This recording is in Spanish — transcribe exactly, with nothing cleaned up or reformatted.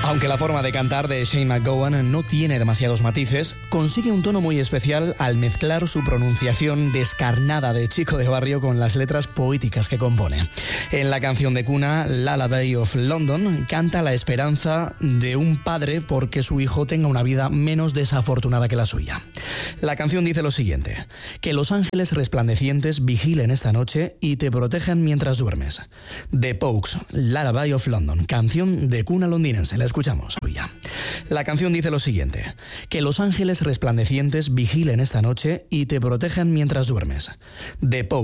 Aunque la forma de cantar de Shane MacGowan no tiene demasiados matices, consigue un tono muy especial al mezclar su pronunciación descarnada de chico de barrio con las letras poéticas que compone. En la canción de cuna Lullaby of London canta la esperanza de un padre porque su hijo tenga una vida menos desafortunada que la suya. La canción dice lo siguiente: que los ángeles resplandecientes vigilen esta noche y te protejan mientras duermes. The Pogues, Lullaby of London, canción de cuna londinense. La escuchamos. La canción dice lo siguiente: que los ángeles resplandecientes vigilen esta noche y te protejan mientras duermes. The Pogues.